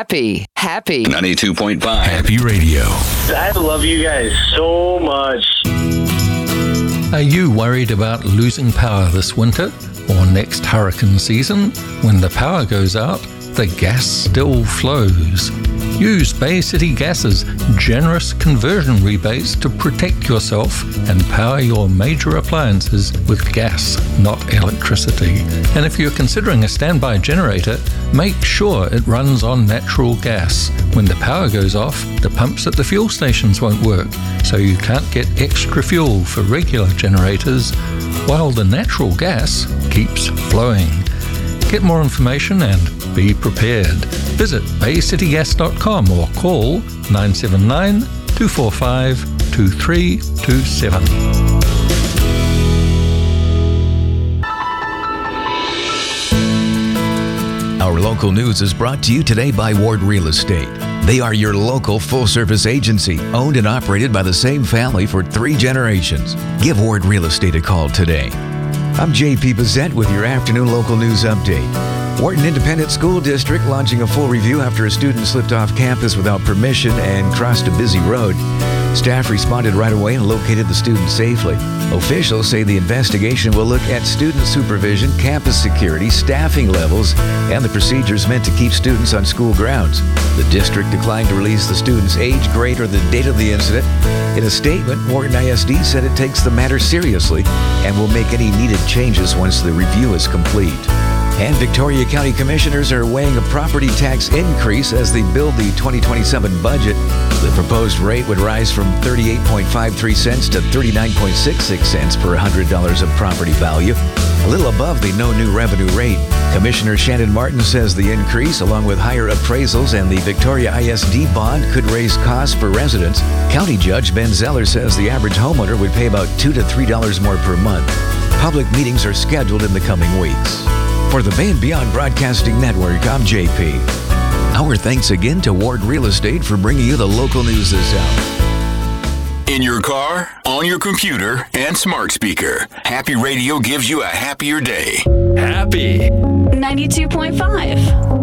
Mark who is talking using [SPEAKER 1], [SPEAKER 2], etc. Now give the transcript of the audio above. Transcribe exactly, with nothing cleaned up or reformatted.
[SPEAKER 1] Happy, happy.
[SPEAKER 2] ninety-two point five Happy Radio.
[SPEAKER 3] I love you guys so much.
[SPEAKER 4] Are you worried about losing power this winter or next hurricane season? When the power goes out, the gas still flows. Use Bay City Gas's generous conversion rebates to protect yourself and power your major appliances with gas, not electricity. And if you're considering a standby generator, make sure it runs on natural gas. When the power goes off, the pumps at the fuel stations won't work, so you can't get extra fuel for regular generators, while the natural gas keeps flowing. Get more information and be prepared. Visit bay city gas dot com or call nine seven nine, two four five, two three two seven.
[SPEAKER 5] Our local news is brought to you today by Ward Real Estate. They are your local full-service agency, owned and operated by the same family for three generations. Give Ward Real Estate a call today. I'm J P Bissett with your afternoon local news update. Wharton Independent School District launching a full review after a student slipped off campus without permission and crossed a busy road. Staff responded right away and located the student safely. Officials say the investigation will look at student supervision, campus security, staffing levels, and the procedures meant to keep students on school grounds. The district declined to release the student's age, grade, or the date of the incident. In a statement, Wharton I S D said it takes the matter seriously and will make any needed changes once the review is complete. And Victoria County Commissioners are weighing a property tax increase as they build the twenty twenty-seven budget. The proposed rate would rise from thirty-eight point five three cents to thirty-nine point six six cents per one hundred dollars of property value, a little above the no new revenue rate. Commissioner Shannon Martin says the increase, along with higher appraisals and the Victoria I S D bond, could raise costs for residents. County Judge Ben Zeller says the average homeowner would pay about two to three dollars more per month. Public meetings are scheduled in the coming weeks. For the Bay and Beyond Broadcasting Network, I'm J P. Our thanks again to Ward Real Estate for bringing you the local news this hour.
[SPEAKER 2] In your car, on your computer, and smart speaker, Happy Radio gives you a happier day.
[SPEAKER 1] Happy.
[SPEAKER 6] ninety-two point five